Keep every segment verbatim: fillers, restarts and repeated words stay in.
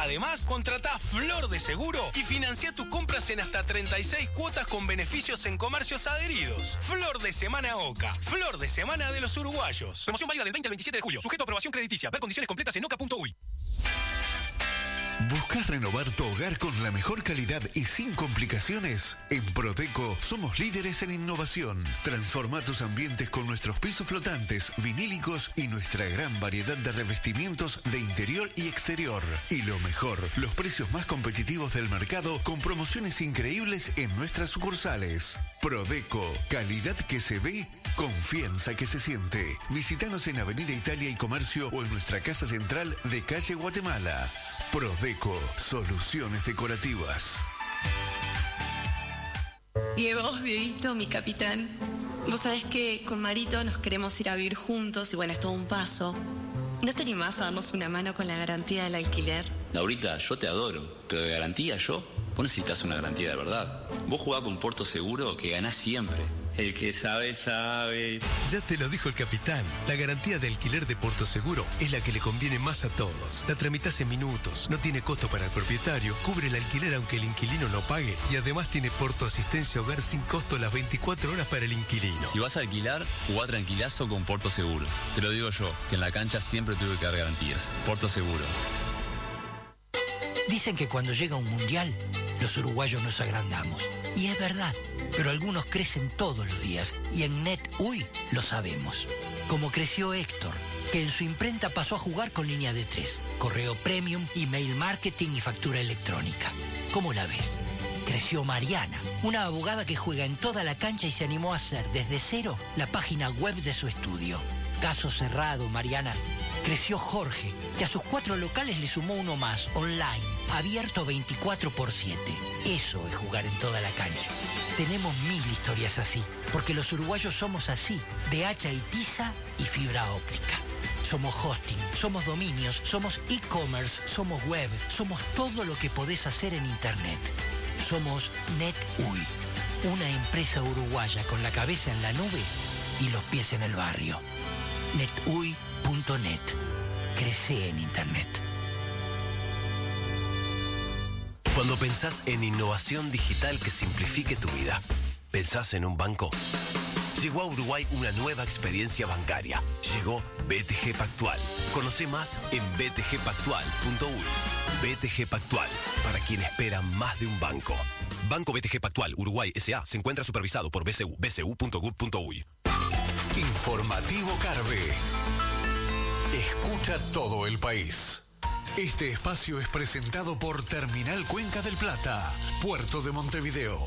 Además, contratá Flor de Seguro y financia tus compras en hasta treinta y seis cuotas con beneficios en comercios adheridos. Flor de Semana Oca. Flor de Semana de los Uruguayos. Promoción válida del veinte al veintisiete de julio. Sujeto a aprobación crediticia. Ver condiciones completas en oca punto uy. ¿Buscas renovar tu hogar con la mejor calidad y sin complicaciones? En Prodeco somos líderes en innovación. Transforma tus ambientes con nuestros pisos flotantes, vinílicos y nuestra gran variedad de revestimientos de interior y exterior. Y lo mejor, los precios más competitivos del mercado con promociones increíbles en nuestras sucursales. Prodeco, calidad que se ve, confianza que se siente. Visítanos en Avenida Italia y Comercio o en nuestra casa central de calle Guatemala. Prodeco, soluciones decorativas. Y vos, Dieguito, mi capitán, vos sabés que con Marito nos queremos ir a vivir juntos y bueno, es todo un paso. ¿No te animás a darnos una mano con la garantía del alquiler? Laurita, yo te adoro, pero de garantía yo, vos necesitas una garantía de verdad. Vos jugás con Puerto Seguro que ganás siempre. El que sabe, sabe. Ya te lo dijo el capitán. La garantía de alquiler de Puerto Seguro es la que le conviene más a todos. La tramitas en minutos, no tiene costo para el propietario, cubre el alquiler aunque el inquilino no pague y además tiene Porto Asistencia Hogar sin costo las veinticuatro horas para el inquilino. Si vas a alquilar, jugá tranquilazo con Puerto Seguro. Te lo digo yo, que en la cancha siempre tuve que dar garantías. Puerto Seguro. Dicen que cuando llega un mundial, los uruguayos nos agrandamos. Y es verdad, pero algunos crecen todos los días y en NetUI lo sabemos. Como creció Héctor, que en su imprenta pasó a jugar con línea de tres, correo premium, email marketing y factura electrónica. ¿Cómo la ves? Creció Mariana, una abogada que juega en toda la cancha y se animó a hacer desde cero la página web de su estudio. Caso cerrado, Mariana. Creció Jorge, que a sus cuatro locales le sumó uno más, online, abierto veinticuatro por siete. Eso es jugar en toda la cancha. Tenemos mil historias así, porque los uruguayos somos así, de hacha y tiza y fibra óptica. Somos hosting, somos dominios, somos e-commerce, somos web, somos todo lo que podés hacer en internet. Somos NetUI, una empresa uruguaya con la cabeza en la nube y los pies en el barrio. netui punto net. Crece en internet. Cuando pensás en innovación digital que simplifique tu vida, ¿pensás en un banco? Llegó a Uruguay una nueva experiencia bancaria. Llegó B T G Pactual. Conoce más en b t g pactual punto uy. B T G Pactual, para quien espera más de un banco. Banco B T G Pactual, Uruguay S A, se encuentra supervisado por B C U, b c u punto gov punto uy. Informativo Carve. Escucha todo el país. Este espacio es presentado por Terminal Cuenca del Plata, Puerto de Montevideo.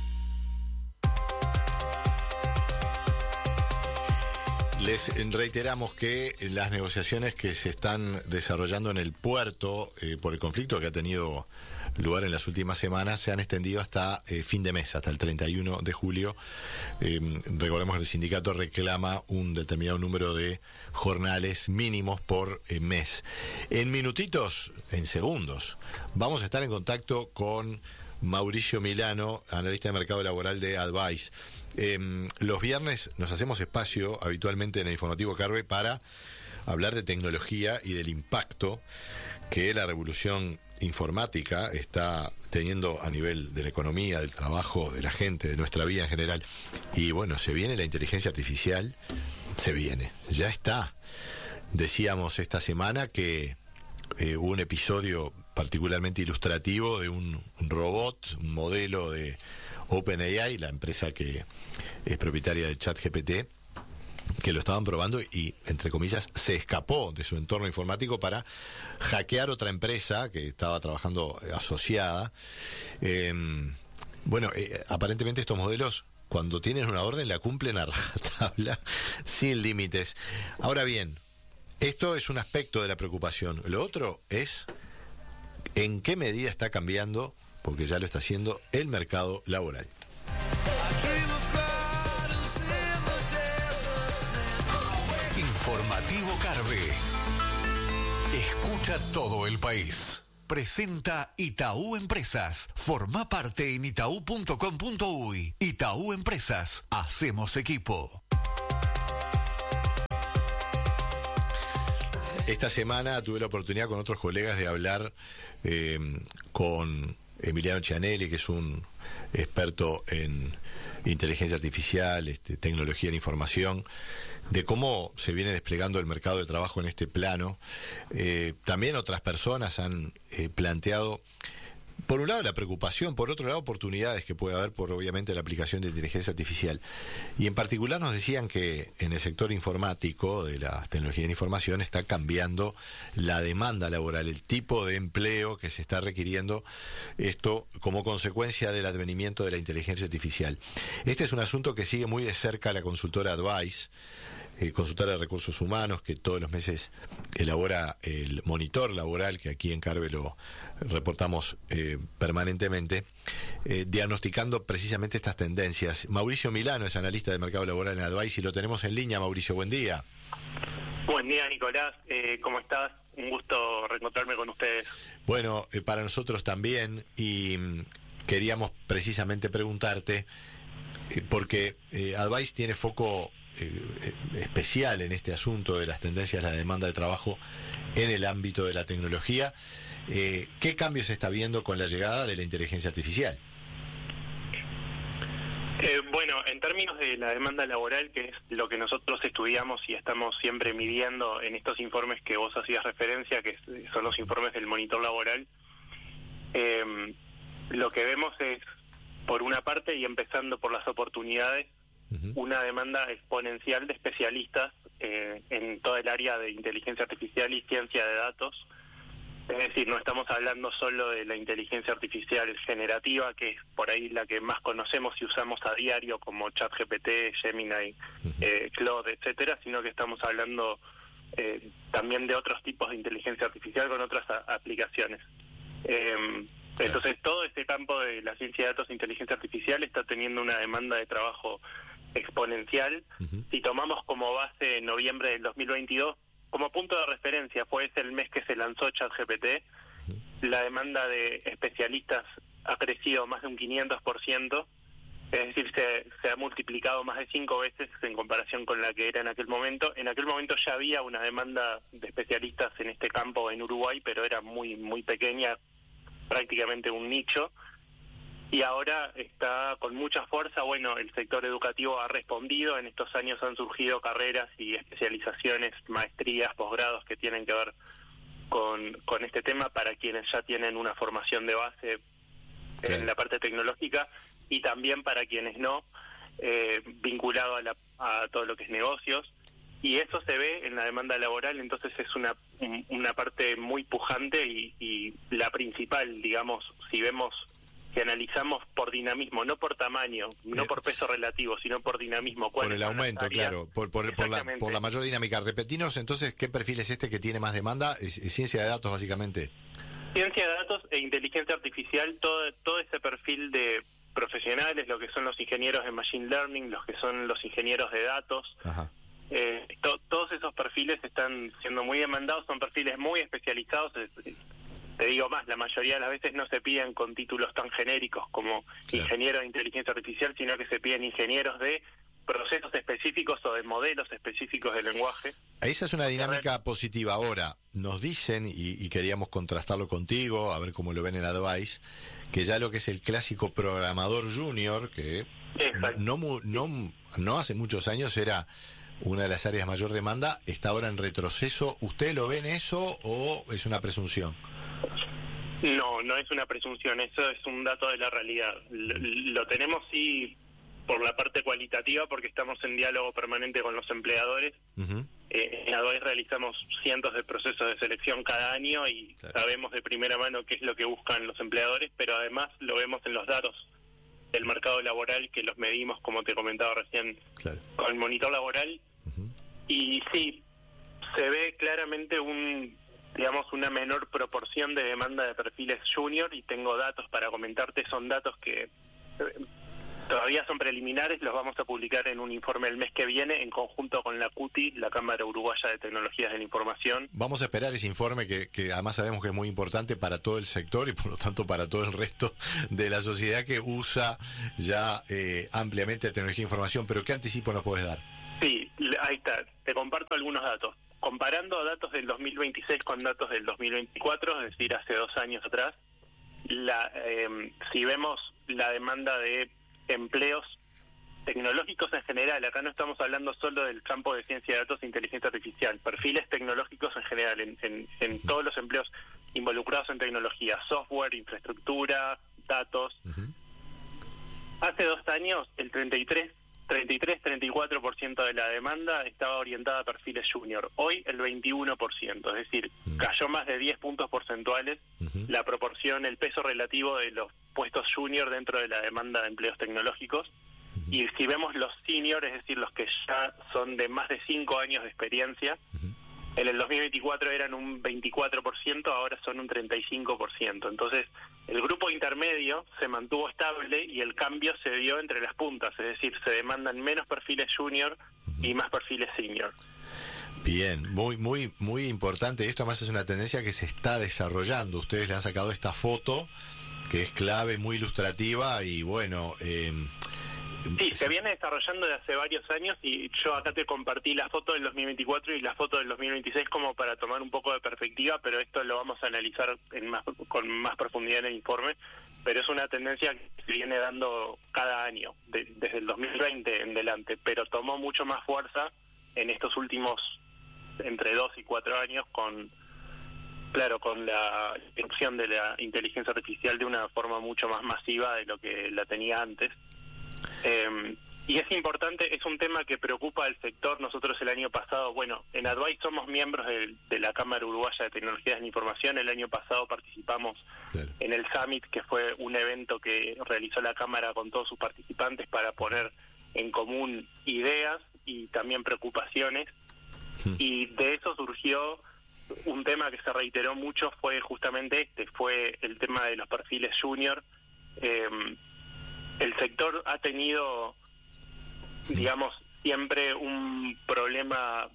Les reiteramos que las negociaciones que se están desarrollando en el puerto eh, por el conflicto que ha tenido lugar en las últimas semanas se han extendido hasta eh, fin de mes, hasta el treinta y uno de julio. Eh, recordemos que el sindicato reclama un determinado número de jornales mínimos por eh, mes. En minutitos, en segundos, vamos a estar en contacto con Mauricio Milano, analista de mercado laboral de Advice. Eh, los viernes nos hacemos espacio habitualmente en el Informativo Carve para hablar de tecnología y del impacto que la revolución informática está teniendo a nivel de la economía, del trabajo, de la gente, de nuestra vida en general. Y bueno, se viene la inteligencia artificial, se viene, ya está. Decíamos esta semana que eh, hubo un episodio particularmente ilustrativo de un, un robot, un modelo de OpenAI, la empresa que es propietaria de ChatGPT, que lo estaban probando y, entre comillas, se escapó de su entorno informático para hackear otra empresa que estaba trabajando asociada. Eh, bueno, eh, aparentemente estos modelos, cuando tienen una orden, la cumplen a rajatabla, sin límites. Ahora bien, esto es un aspecto de la preocupación. Lo otro es en qué medida está cambiando, porque ya lo está haciendo, el mercado laboral. Informativo Carve. Escucha todo el país. Presenta Itaú Empresas. Forma parte en itaú punto com punto uy. Itaú Empresas. Hacemos equipo. Esta semana tuve la oportunidad con otros colegas de hablar eh, con Emiliano Cianelli, que es un experto en inteligencia artificial, este, tecnología de información, de cómo se viene desplegando el mercado de trabajo en este plano. Eh, también otras personas han eh, planteado, por un lado, la preocupación, por otro lado, oportunidades que puede haber por, obviamente, la aplicación de inteligencia artificial. Y en particular nos decían que en el sector informático, de la tecnología de información, está cambiando la demanda laboral, el tipo de empleo que se está requiriendo, esto como consecuencia del advenimiento de la inteligencia artificial. Este es un asunto que sigue muy de cerca la consultora Advice, Eh, consultora de recursos humanos, que todos los meses elabora el monitor laboral, que aquí en Carve lo reportamos eh, permanentemente, eh, diagnosticando precisamente estas tendencias. Mauricio Milano es analista de mercado laboral en Advice y lo tenemos en línea. Mauricio, buen día. Buen día, Nicolás. Eh, ¿Cómo estás? Un gusto reencontrarme con ustedes. Bueno, eh, para nosotros también, y mm, queríamos precisamente preguntarte, eh, porque eh, Advice tiene foco Eh, especial en este asunto de las tendencias de la demanda de trabajo en el ámbito de la tecnología. Eh, ¿Qué cambios se está viendo con la llegada de la inteligencia artificial? Eh, bueno, en términos de la demanda laboral, que es lo que nosotros estudiamos y estamos siempre midiendo en estos informes que vos hacías referencia, que son los informes del monitor laboral, eh, lo que vemos es, por una parte, y empezando por las oportunidades, una demanda exponencial de especialistas eh, en todo el área de inteligencia artificial y ciencia de datos. Es decir, no estamos hablando solo de la inteligencia artificial generativa, que es por ahí la que más conocemos y usamos a diario, como ChatGPT, Gemini, eh, Claude, etcétera, sino que estamos hablando eh, también de otros tipos de inteligencia artificial con otras a- aplicaciones. Eh, entonces, todo este campo de la ciencia de datos e inteligencia artificial está teniendo una demanda de trabajo exponencial. Uh-huh. Si tomamos como base noviembre del dos mil veintidós, como punto de referencia, fue ese el mes que se lanzó ChatGPT, uh-huh. La demanda de especialistas ha crecido más de un quinientos por ciento, es decir, se, se ha multiplicado más de cinco veces en comparación con la que era en aquel momento. En aquel momento ya había una demanda de especialistas en este campo en Uruguay, pero era muy, muy pequeña, prácticamente un nicho. Y ahora está con mucha fuerza. Bueno, el sector educativo ha respondido. En estos años han surgido carreras y especializaciones, maestrías, posgrados que tienen que ver con, con este tema para quienes ya tienen una formación de base sí. en la parte tecnológica, y también para quienes no, eh, vinculado a, la, a todo lo que es negocios. Y eso se ve en la demanda laboral, entonces es una, una parte muy pujante y, y la principal, digamos, si vemos... que analizamos por dinamismo, no por tamaño, no por peso relativo, sino por dinamismo. Por el aumento, claro, por, por, por, la, por la mayor dinámica. Repetinos entonces, ¿qué perfil es este que tiene más demanda? ¿Es, es ciencia de datos, básicamente? Ciencia de datos e inteligencia artificial, todo, todo ese perfil de profesionales, lo que son los ingenieros de Machine Learning, los que son los ingenieros de datos. Ajá. Eh, to, todos esos perfiles están siendo muy demandados, son perfiles muy especializados. Es, Te digo más, la mayoría de las veces no se piden con títulos tan genéricos como claro. ingeniero de inteligencia artificial, sino que se piden ingenieros de procesos específicos o de modelos específicos de lenguaje. Esa es una dinámica positiva. Ahora, nos dicen, y, y queríamos contrastarlo contigo, a ver cómo lo ven en Advice, que ya lo que es el clásico programador junior, que no, no, no, no hace muchos años era una de las áreas de mayor demanda, está ahora en retroceso. ¿Usted lo ven eso o es una presunción? No, no es una presunción, eso es un dato de la realidad. Lo, lo tenemos sí por la parte cualitativa, porque estamos en diálogo permanente con los empleadores. Uh-huh. Eh, en Advice realizamos cientos de procesos de selección cada año y claro. sabemos de primera mano qué es lo que buscan los empleadores, pero además lo vemos en los datos del mercado laboral, que los medimos, como te comentaba recién, claro. con el monitor laboral. Uh-huh. Y sí, se ve claramente un... digamos, una menor proporción de demanda de perfiles junior, y tengo datos para comentarte. Son datos que eh, todavía son preliminares, los vamos a publicar en un informe el mes que viene en conjunto con la C U T I, la Cámara Uruguaya de Tecnologías de la Información. Vamos a esperar ese informe que, que además sabemos que es muy importante para todo el sector y por lo tanto para todo el resto de la sociedad que usa ya eh, ampliamente tecnología de información. Pero ¿qué anticipo nos puedes dar? Sí, ahí está, te comparto algunos datos. comparando datos del dos mil veintiséis con datos del dos mil veinticuatro, es decir, hace dos años atrás, la, eh, si vemos la demanda de empleos tecnológicos en general, acá no estamos hablando solo del campo de ciencia de datos e inteligencia artificial, perfiles tecnológicos en general, en, en, en todos los empleos involucrados en tecnología, software, infraestructura, datos. Uh-huh. Hace dos años el treinta y tres, treinta y cuatro por ciento de la demanda estaba orientada a perfiles junior, hoy el veintiuno por ciento, es decir, uh-huh. cayó más de diez puntos porcentuales uh-huh. la proporción, el peso relativo de los puestos junior dentro de la demanda de empleos tecnológicos. Y si vemos los senior, es decir, los que ya son de más de cinco años de experiencia, uh-huh. en el dos mil veinticuatro eran un veinticuatro por ciento, ahora son un treinta y cinco por ciento. Entonces, el grupo intermedio se mantuvo estable y el cambio se dio entre las puntas, es decir, se demandan menos perfiles junior uh-huh. y más perfiles senior. Bien, muy muy muy importante. Esto además es una tendencia que se está desarrollando. Ustedes le han sacado esta foto que es clave, muy ilustrativa y bueno... Eh, Sí, se viene desarrollando desde hace varios años y yo acá te compartí la foto del dos mil veinticuatro y la foto del dos mil veintiséis como para tomar un poco de perspectiva, pero esto lo vamos a analizar en más, con más profundidad en el informe, pero es una tendencia que se viene dando cada año, de, desde el dos mil veinte en delante, pero tomó mucho más fuerza en estos últimos entre dos y cuatro años con, claro, con la irrupción de la inteligencia artificial de una forma mucho más masiva de lo que la tenía antes. Eh, y es importante, es un tema que preocupa al sector. Nosotros el año pasado, bueno, en Advice somos miembros de, de la Cámara Uruguaya de Tecnologías de la Información. El año pasado participamos claro. en el Summit, que fue un evento que realizó la Cámara con todos sus participantes para poner en común ideas y también preocupaciones. Hmm. Y de eso surgió un tema que se reiteró mucho, fue justamente este, fue el tema de los perfiles junior. Eh, El sector ha tenido, digamos, siempre un problema,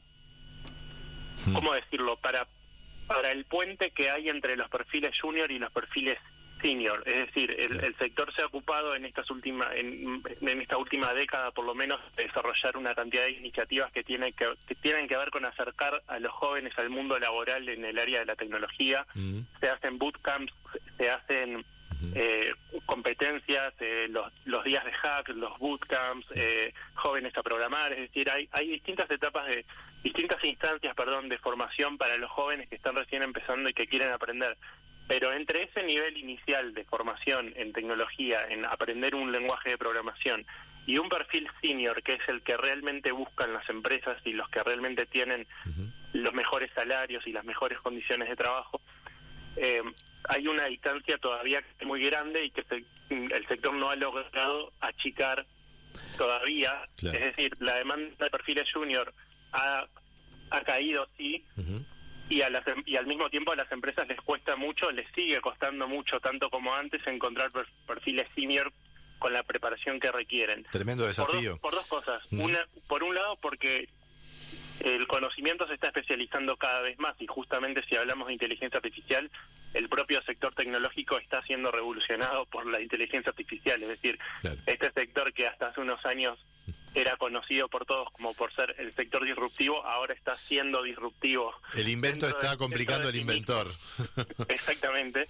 ¿cómo decirlo?, para para el puente que hay entre los perfiles junior y los perfiles senior. Es decir, el, el sector se ha ocupado en estas últimas, en, en esta última década, por lo menos, de desarrollar una cantidad de iniciativas que, tiene que, que tienen que ver con acercar a los jóvenes al mundo laboral en el área de la tecnología. Mm. Se hacen bootcamps, se hacen... Eh, competencias, eh, los, los días de hack, los bootcamps, eh, jóvenes a programar, es decir, hay, hay distintas etapas de, distintas instancias, perdón, de formación para los jóvenes que están recién empezando y que quieren aprender. Pero entre ese nivel inicial de formación en tecnología, en aprender un lenguaje de programación, y un perfil senior, que es el que realmente buscan las empresas y los que realmente tienen uh-huh. los mejores salarios y las mejores condiciones de trabajo, eh, hay una distancia todavía muy grande y que se, el sector no ha logrado achicar todavía. Claro. Es decir, la demanda de perfiles junior ha, ha caído, sí, uh-huh. y, a las, y al mismo tiempo a las empresas les cuesta mucho, les sigue costando mucho, tanto como antes, encontrar perfiles senior con la preparación que requieren. Tremendo desafío. Por dos, por dos cosas. Uh-huh. Una, por un lado, porque el conocimiento se está especializando cada vez más y justamente si hablamos de inteligencia artificial, el propio sector tecnológico está siendo revolucionado por la inteligencia artificial, es decir, claro. este sector que hasta hace unos años era conocido por todos como por ser el sector disruptivo, ahora está siendo disruptivo. El invento está de, complicando el inventor. Exactamente.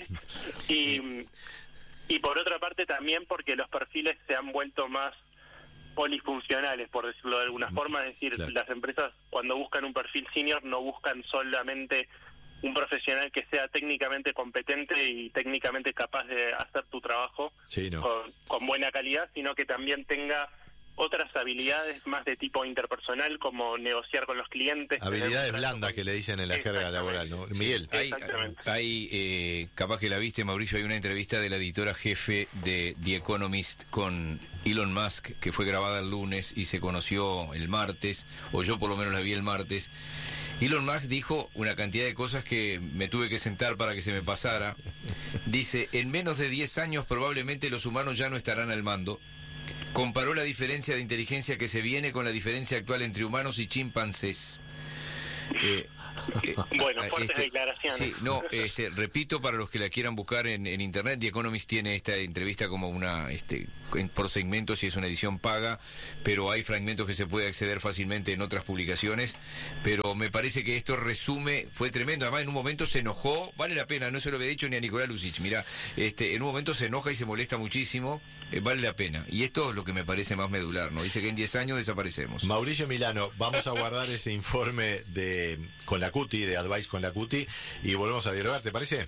Y, y por otra parte también porque los perfiles se han vuelto más polifuncionales, por decirlo de alguna forma, es decir, claro. las empresas cuando buscan un perfil senior no buscan solamente un profesional que sea técnicamente competente y técnicamente capaz de hacer tu trabajo sí, no. con, con buena calidad, sino que también tenga otras habilidades más de tipo interpersonal, como negociar con los clientes. Habilidades blandas con... que le dicen en la jerga laboral, ¿no? Miguel. Hay, hay eh, capaz que la viste, Mauricio, hay una entrevista de la editora jefe de The Economist con Elon Musk, que fue grabada el lunes y se conoció el martes, o yo por lo menos la vi el martes. Elon Musk dijo una cantidad de cosas que me tuve que sentar para que se me pasara. Dice, en menos de diez años probablemente los humanos ya no estarán al mando. Comparó la diferencia de inteligencia que se viene con la diferencia actual entre humanos y chimpancés. Eh, Bueno, fuertes Este, declaraciones. Sí, no, este, repito para los que la quieran buscar en, en internet, The Economist tiene esta entrevista como una, este, en- por segmentos y es una edición paga, pero hay fragmentos que se puede acceder fácilmente en otras publicaciones, pero me parece que esto resume, fue tremendo, además en un momento se enojó, vale la pena, no se lo había dicho ni a Nicolás Lucic, mira, este, en un momento se enoja y se molesta muchísimo, eh, vale la pena, y esto es lo que me parece más medular, ¿no? Dice que en diez años desaparecemos. Mauricio Milano, vamos a guardar ese informe de con la CUTI, de Advice con la CUTI, y volvemos a dialogar, ¿te parece?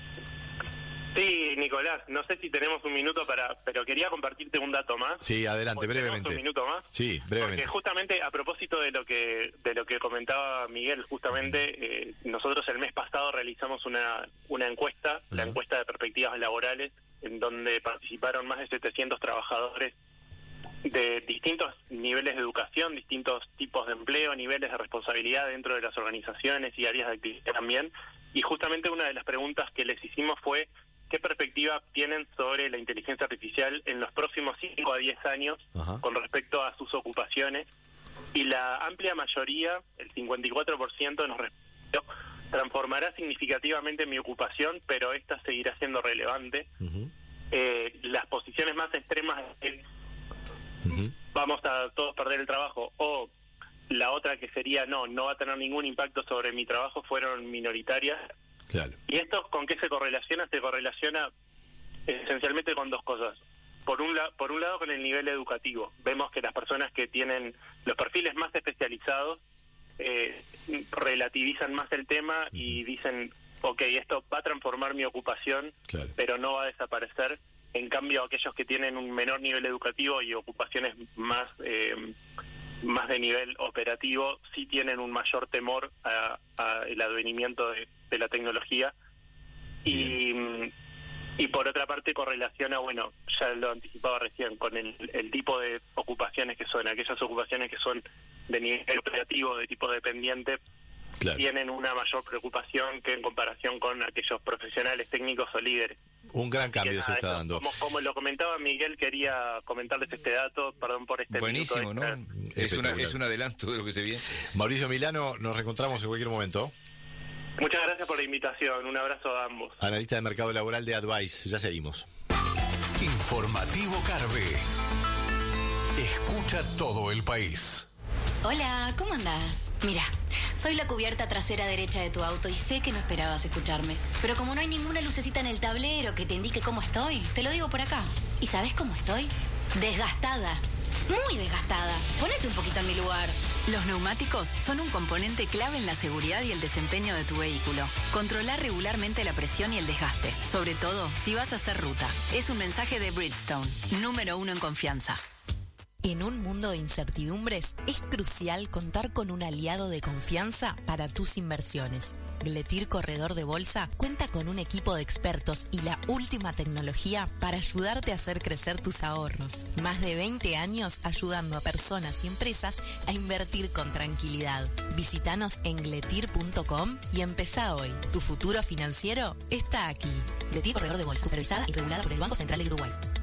Sí, Nicolás, no sé si tenemos un minuto para, pero quería compartirte un dato más. Sí, adelante, ¿O tenemos brevemente. un minuto más? Sí, brevemente. Porque justamente a propósito de lo que de lo que comentaba Miguel, justamente eh, nosotros el mes pasado realizamos una una encuesta, la Ajá. encuesta de perspectivas laborales, en donde participaron más de setecientos trabajadores de distintos niveles de educación, distintos tipos de empleo, niveles de responsabilidad dentro de las organizaciones y áreas de actividad también. Y justamente una de las preguntas que les hicimos fue ¿qué perspectiva tienen sobre la inteligencia artificial en los próximos cinco a diez años Ajá. con respecto a sus ocupaciones? Y la amplia mayoría, el cincuenta y cuatro por ciento, nos respondió: transformará significativamente mi ocupación, pero esta seguirá siendo relevante. Ujú, Eh, las posiciones más extremas es ujú. vamos a todos perder el trabajo, o la otra que sería no, no va a tener ningún impacto sobre mi trabajo, fueron minoritarias. Claro. ¿Y esto con qué se correlaciona? Se correlaciona esencialmente con dos cosas. Por un, la- por un lado, con el nivel educativo. Vemos que las personas que tienen los perfiles más especializados eh, relativizan más el tema y dicen, ok, esto va a transformar mi ocupación, Claro. pero no va a desaparecer. En cambio, aquellos que tienen un menor nivel educativo y ocupaciones más eh, más de nivel operativo, sí tienen un mayor temor a, a el advenimiento de, de la tecnología. Y, mm, y por otra parte correlaciona, bueno, ya lo anticipaba recién, con el, el tipo de ocupaciones que son, aquellas ocupaciones que son de nivel operativo, de tipo dependiente, Claro. tienen una mayor preocupación que en comparación con aquellos profesionales técnicos o líderes. Un gran cambio Que se nada, está esto, dando. Como, como lo comentaba Miguel, quería comentarles este dato, perdón por este Buenísimo, minuto ¿no? extra. Es, una, Espectacular. es un adelanto de lo que se viene. Mauricio Milano, nos reencontramos en cualquier momento. Muchas gracias por la invitación, un abrazo a ambos. Analista de mercado laboral de Advice, ya seguimos. Informativo Carve. Escucha todo el país. Hola, ¿cómo andás? Mira, soy la cubierta trasera derecha de tu auto y sé que no esperabas escucharme. Pero como no hay ninguna lucecita en el tablero que te indique cómo estoy, te lo digo por acá. ¿Y sabes cómo estoy? Desgastada. Muy desgastada. Ponete un poquito en mi lugar. Los neumáticos son un componente clave en la seguridad y el desempeño de tu vehículo. Controlar regularmente la presión y el desgaste, sobre todo si vas a hacer ruta. Es un mensaje de Bridgestone, número uno en confianza. En un mundo de incertidumbres, es crucial contar con un aliado de confianza para tus inversiones. Gletir Corredor de Bolsa cuenta con un equipo de expertos y la última tecnología para ayudarte a hacer crecer tus ahorros. Más de veinte años ayudando a personas y empresas a invertir con tranquilidad. Visítanos en gletir punto com y empezá hoy. Tu futuro financiero está aquí. Gletir Corredor de Bolsa, supervisada y regulada por el Banco Central del Uruguay.